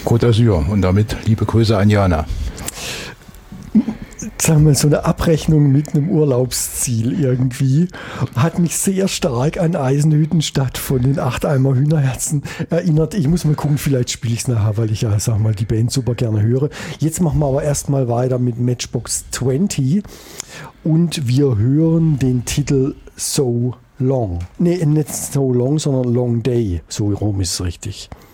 Côte d'Azur und damit liebe Grüße an Jana. Sagen wir, so eine Abrechnung mit einem Urlaubsziel irgendwie hat mich sehr stark an Eisenhüttenstadt von den 8 Eimer Hühnerherzen erinnert. Ich muss mal gucken, vielleicht spiele ich es nachher, weil ich ja, sag mal, die Band super gerne höre. Jetzt machen wir aber erstmal weiter mit Matchbox 20 und wir hören den Titel So Long. Nee, nicht So Long, sondern Long Day. So rum ist es richtig.